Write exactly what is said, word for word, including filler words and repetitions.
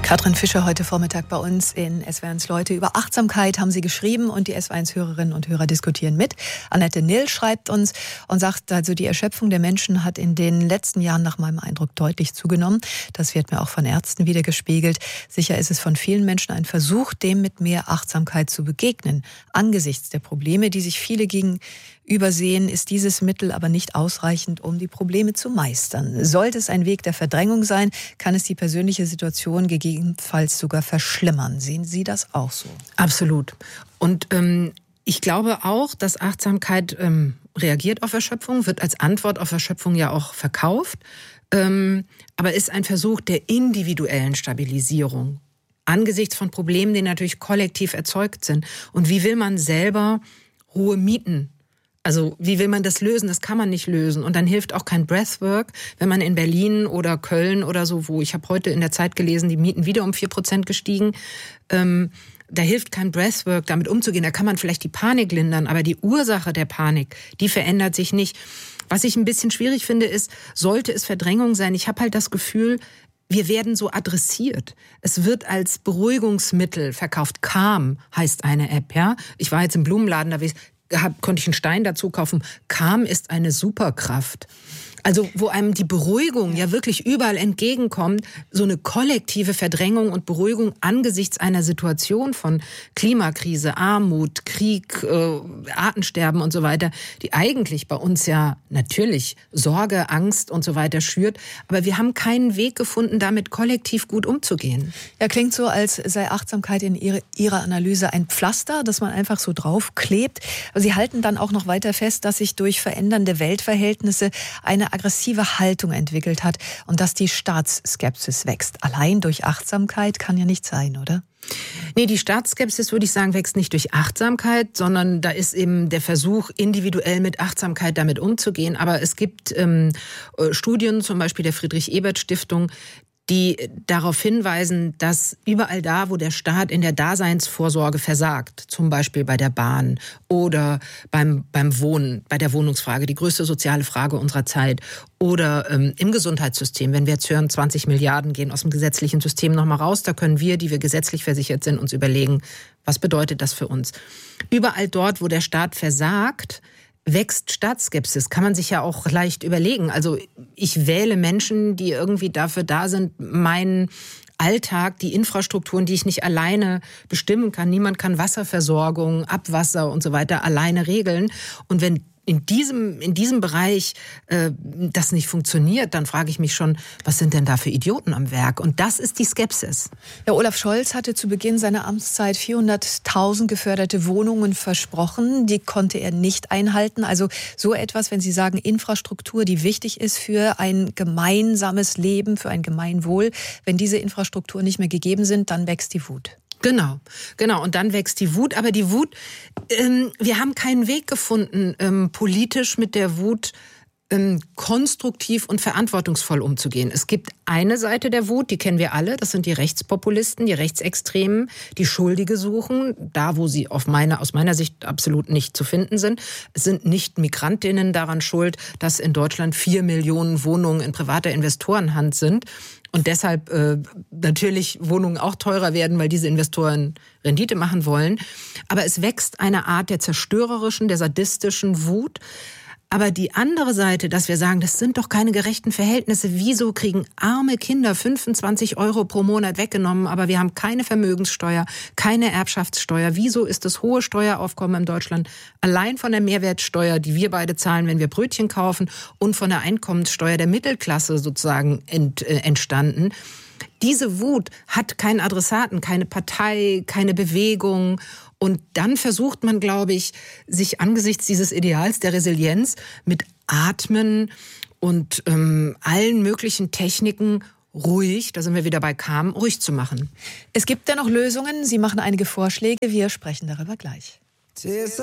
Katrin Fischer heute Vormittag bei uns in S W R eins Leute. Über Achtsamkeit haben Sie geschrieben und die S W R eins Hörerinnen und Hörer diskutieren mit. Annette Nill schreibt uns und sagt, also die Erschöpfung der Menschen hat in den letzten Jahren nach meinem Eindruck deutlich zugenommen. Das wird mir auch von Ärzten wieder gespiegelt. Sicher ist es von vielen Menschen ein Versuch, dem mit mehr Achtsamkeit zu begegnen. Angesichts der Probleme, die sich viele gegenübersehen, ist dieses Mittel aber nicht ausreichend, um die Probleme zu meistern. Sollte es ein Weg der Verdrängung sein, kann es die persönliche Situation gegebenenfalls sogar verschlimmern. Sehen Sie das auch so? Absolut. Und ähm, ich glaube auch, dass Achtsamkeit ähm, reagiert auf Erschöpfung, wird als Antwort auf Erschöpfung ja auch verkauft, ähm, aber ist ein Versuch der individuellen Stabilisierung angesichts von Problemen, die natürlich kollektiv erzeugt sind. Und wie will man selber hohe Mieten? Also wie will man das lösen? Das kann man nicht lösen. Und dann hilft auch kein Breathwork, wenn man in Berlin oder Köln oder so, wo ich habe heute in der Zeit gelesen, die Mieten wieder um vier Prozent gestiegen. Ähm, da hilft kein Breathwork, damit umzugehen. Da kann man vielleicht die Panik lindern, aber die Ursache der Panik, die verändert sich nicht. Was ich ein bisschen schwierig finde, ist, sollte es Verdrängung sein? Ich habe halt das Gefühl, wir werden so adressiert. Es wird als Beruhigungsmittel verkauft. Calm heißt eine App, ja. Ich war jetzt im Blumenladen, da Hab, konnte ich einen Stein dazu kaufen. Calm ist eine Superkraft. Also wo einem die Beruhigung ja wirklich überall entgegenkommt, so eine kollektive Verdrängung und Beruhigung angesichts einer Situation von Klimakrise, Armut, Krieg, äh, Artensterben und so weiter, die eigentlich bei uns ja natürlich Sorge, Angst und so weiter schürt. Aber wir haben keinen Weg gefunden, damit kollektiv gut umzugehen. Ja, klingt so, als sei Achtsamkeit in ihre, Ihrer Analyse ein Pflaster, das man einfach so draufklebt. Aber Sie halten dann auch noch weiter fest, dass sich durch verändernde Weltverhältnisse eine aggressive Haltung entwickelt hat und dass die Staatsskepsis wächst. Allein durch Achtsamkeit kann ja nicht sein, oder? Nee, die Staatsskepsis, würde ich sagen, wächst nicht durch Achtsamkeit, sondern da ist eben der Versuch, individuell mit Achtsamkeit damit umzugehen. Aber es gibt ähm, Studien, zum Beispiel der Friedrich-Ebert-Stiftung, die darauf hinweisen, dass überall da, wo der Staat in der Daseinsvorsorge versagt, zum Beispiel bei der Bahn oder beim, beim Wohnen, bei der Wohnungsfrage, die größte soziale Frage unserer Zeit, oder ähm, im Gesundheitssystem, wenn wir jetzt hören, zwanzig Milliarden gehen aus dem gesetzlichen System nochmal raus, da können wir, die wir gesetzlich versichert sind, uns überlegen, was bedeutet das für uns? Überall dort, wo der Staat versagt, wächst Staatsskepsis, kann man sich ja auch leicht überlegen. Also ich wähle Menschen, die irgendwie dafür da sind, meinen Alltag, die Infrastrukturen, die ich nicht alleine bestimmen kann. Niemand kann Wasserversorgung, Abwasser und so weiter alleine regeln. Und wenn in diesem, in diesem Bereich äh, das nicht funktioniert, dann frage ich mich schon, was sind denn da für Idioten am Werk? Und das ist die Skepsis. Ja, Olaf Scholz hatte zu Beginn seiner Amtszeit vierhunderttausend geförderte Wohnungen versprochen. Die konnte er nicht einhalten. Also so etwas, wenn Sie sagen Infrastruktur, die wichtig ist für ein gemeinsames Leben, für ein Gemeinwohl. Wenn diese Infrastruktur nicht mehr gegeben sind, dann wächst die Wut. Genau, genau. Und dann wächst die Wut. Aber die Wut, ähm, wir haben keinen Weg gefunden, ähm, politisch mit der Wut ähm, konstruktiv und verantwortungsvoll umzugehen. Es gibt eine Seite der Wut, die kennen wir alle, das sind die Rechtspopulisten, die Rechtsextremen, die Schuldige suchen, da wo sie auf meine, aus meiner Sicht absolut nicht zu finden sind. Es sind nicht Migrantinnen daran schuld, dass in Deutschland vier Millionen Wohnungen in privater Investorenhand sind. Und deshalb äh, natürlich Wohnungen auch teurer werden, weil diese Investoren Rendite machen wollen. Aber es wächst eine Art der zerstörerischen, der sadistischen Wut. Aber die andere Seite, dass wir sagen, das sind doch keine gerechten Verhältnisse. Wieso kriegen arme Kinder fünfundzwanzig Euro pro Monat weggenommen, aber wir haben keine Vermögenssteuer, keine Erbschaftssteuer? Wieso ist das hohe Steueraufkommen in Deutschland allein von der Mehrwertsteuer, die wir beide zahlen, wenn wir Brötchen kaufen, und von der Einkommenssteuer der Mittelklasse sozusagen ent, äh, entstanden? Diese Wut hat keinen Adressaten, keine Partei, keine Bewegung. Und dann versucht man, glaube ich, sich angesichts dieses Ideals der Resilienz mit Atmen und ähm, allen möglichen Techniken ruhig, da sind wir wieder bei Calm, ruhig zu machen. Es gibt dennoch Lösungen. Sie machen einige Vorschläge. Wir sprechen darüber gleich.